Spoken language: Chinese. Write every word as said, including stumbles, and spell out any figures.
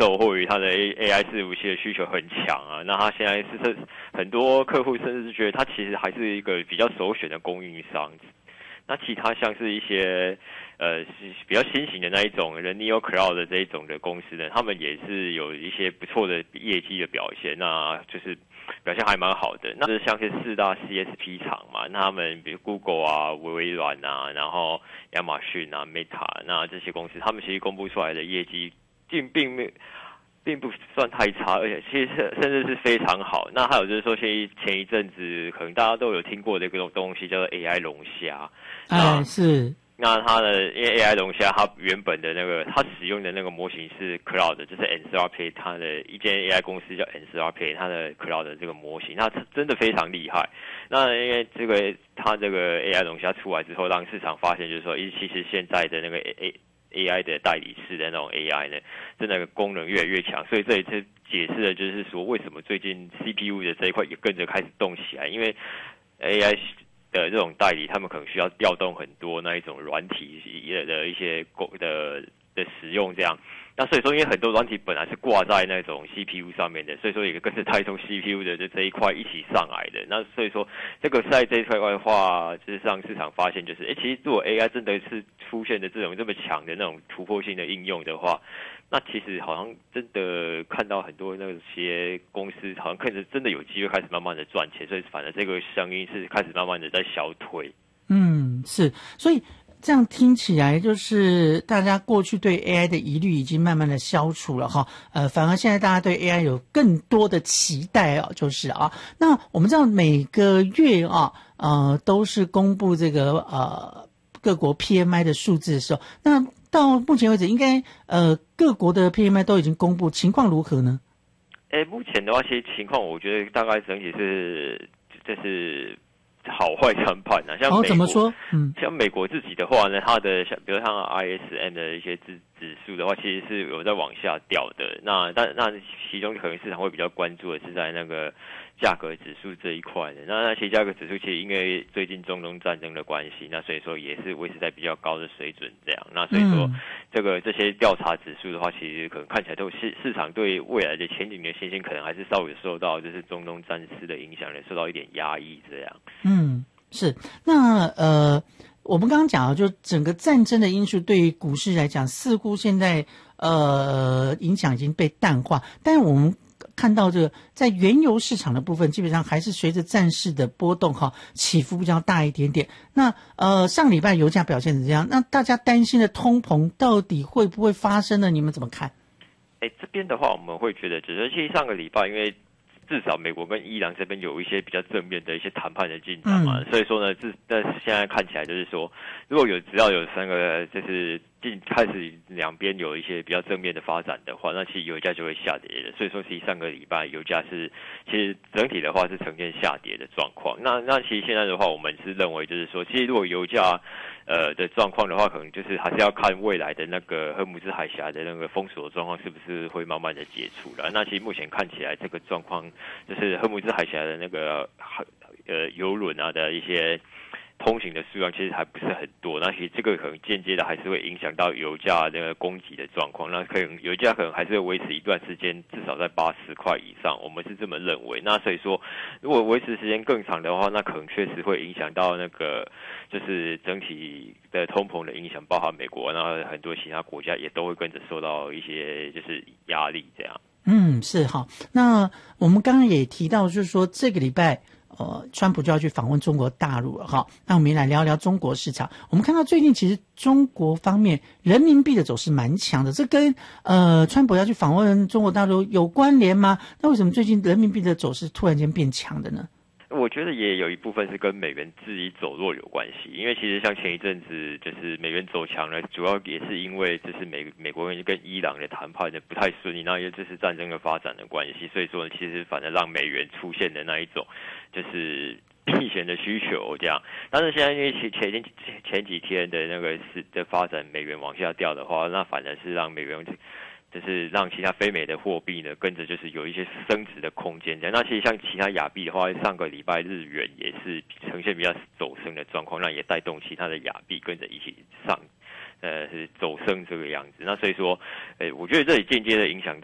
受惠于它的 A I 伺服器的需求很强啊。那它现在是很多客户甚至是觉得它其实还是一个比较首选的供应商。那其他像是一些呃比较新型的那一种人 Neo Cloud 的这一种的公司呢，他们也是有一些不错的业绩的表现，那就是表现还蛮好的。那像是四大 C S P 厂嘛，那他们比如 Google 啊、微软啊，然后亚马逊啊、Meta， 那这些公司他们其实公布出来的业绩并并没并不算太差，而且其实甚至是非常好。那还有就是说，前前一阵子可能大家都有听过的一个东西叫做 A I 龙虾， 哎是。 那它的因为 A I 龙虾，它原本的那个它使用的那个模型是 Cloud， 就是 Anthropic， 它的一间 A I 公司叫 Anthropic， 它的 Cloud 的这个模型，它真的非常厉害。那因为这个它这个 A I 龙虾出来之后，让市场发现就是说，其实现在的那个 A A I 的代理式的那种 A I 呢，真的功能越来越强，所以这一次解释的就是说，为什么最近 C P U 的这一块也跟着开始动起来，因为 A I 的这种代理，他们可能需要调动很多那一种软体的一些的的使用，这样。那所以说，因为很多软体本来是挂在那种 C P U 上面的，所以说也跟着带动 C P U 的这一块一起上来的。那所以说，这个在这一块的话，就是让市场发现，就是哎，其实如果 A I 真的是出现的这种这么强的那种突破性的应用的话，那其实好像真的看到很多那些公司好像开始真的有机会开始慢慢的赚钱，所以反正这个声音是开始慢慢的在消退。 嗯，是，所以这样听起来就是大家过去对 A I 的疑虑已经慢慢的消除了哈，呃，反而现在大家对 A I 有更多的期待哦，就是啊，那我们知道每个月啊，呃，都是公布这个呃各国 P M I 的数字的时候，那到目前为止，应该呃各国的 P M I 都已经公布，情况如何呢？ 诶，目前的话，其实情况我觉得大概整体是就是好坏参半啊。像美国、哦、 怎么说？嗯， 像美国自己的话呢，它的像比如像 I S M 的一些指指数的话，其实是有在往下掉的。那但那其中可能市场会比较关注的是在那个价格指数这一块的。那那其实价格指数其实因为最近中东战争的关系，那所以说也是维持在比较高的水准这样。那所以说、嗯、这个这些调查指数的话，其实可能看起来都市市场对未来的前景的信心，可能还是稍微受到就是中东战事的影响，受到一点压抑这样。 嗯，是。那呃。我们刚刚讲啊，就整个战争的因素对于股市来讲，似乎现在呃影响已经被淡化，但我们看到这个在原油市场的部分，基本上还是随着战事的波动哈，起伏比较大一点点。那呃上礼拜油价表现怎么样？那大家担心的通膨到底会不会发生呢？你们怎么看？ 哎，这边的话我们会觉得，只是其实上个礼拜因为。至少美国跟伊朗这边有一些比较正面的一些谈判的进展嘛，嗯、所以说呢，这但是现在看起来就是说，如果有只要有三个就是进开始两边有一些比较正面的发展的话，那其实油价就会下跌的。所以说，其实上个礼拜油价是其实整体的话是呈现下跌的状况。那那其实现在的话，我们是认为就是说，其实如果油价呃的状况的话，可能就是还是要看未来的那个荷姆兹海峡的那个封锁状况是不是会慢慢的解除了。那其实目前看起来这个状况。就是荷姆兹海峡的那个呃油轮啊的一些通行的数量其实还不是很多，那其实这个可能间接的还是会影响到油价那个供给的状况，那可能油价可能还是会维持一段时间，至少在八十块以上，我们是这么认为。那所以说，如果维持时间更长的话，那可能确实会影响到那个就是整体的通膨的影响，包含美国，那很多其他国家也都会跟着受到一些就是压力这样。 嗯，是好。那我们刚刚也提到，就是说这个礼拜，呃，川普就要去访问中国大陆了哈。那我们也来聊聊中国市场。我们看到最近其实中国方面人民币的走势蛮强的，这跟呃川普要去访问中国大陆有关联吗？那为什么最近人民币的走势突然间变强的呢？ 我觉得也有一部分是跟美元自己走弱有关系，因为其实像前一阵子就是美元走强了，主要也是因为就是美美国人跟伊朗的谈判的不太顺利，那也就是战争的发展的关系，所以说其实反而让美元出现的那一种就是避险的需求这样。但是现在因为前前前几天的那个是的发展，美元往下掉的话，那反而是让美元。就是让其他非美的货币呢跟着就是有一些升值的空间这样。那其实像其他亚币的话，上个礼拜日元也是呈现比较走升的状况，那也带动其他的亚币跟着一起上，呃，是走升这个样子。那所以说，呃，我觉得这里间接的影响到。